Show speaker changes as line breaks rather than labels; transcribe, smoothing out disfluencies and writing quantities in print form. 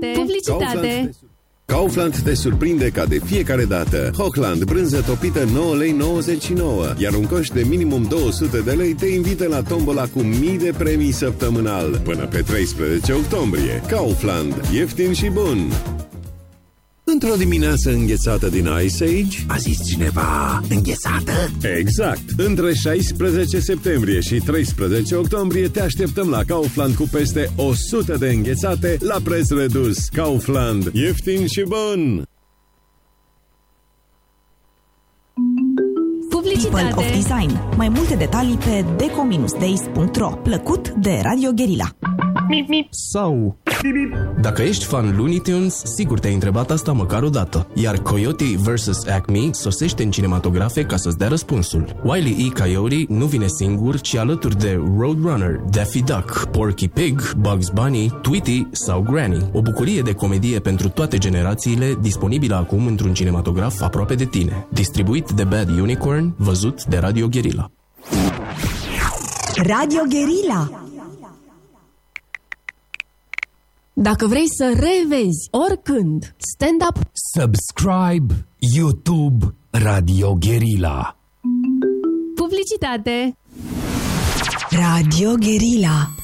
Publicitate.
Kaufland te surprinde ca de fiecare dată. Hochland, brânză topită 9,99 lei, iar un coș de minimum 200 de lei te invită la tombola cu mii de premii săptămânal până pe 13 octombrie. Kaufland, ieftin și bun. Într-o dimineață înghețată din Ice Age,
a zis cineva înghețată?
Exact! Între 16 septembrie și 13 octombrie te așteptăm la Kaufland cu peste 100 de înghețate la preț redus. Kaufland, ieftin și bun!
Publicitate.
People of Design. Mai multe detalii pe deco-days.ro. Plăcut de Radio Guerilla.
Sau dacă ești fan Looney Tunes, sigur te-ai întrebat asta măcar o dată. Iar Coyote vs. Acme sosește în cinematografe ca să-ți dea răspunsul. Wile E. Coyote nu vine singur, ci alături de Roadrunner, Daffy Duck, Porky Pig, Bugs Bunny, Tweety sau Granny. O bucurie de comedie pentru toate generațiile, disponibilă acum într-un cinematograf aproape de tine. Distribuit de Bad Unicorn, văzut de Radio Guerilla.
Radio Guerilla.
Dacă vrei să revezi oricând stand-up,
Subscribe YouTube Radio Guerilla.
publicitate.
Radio Guerilla.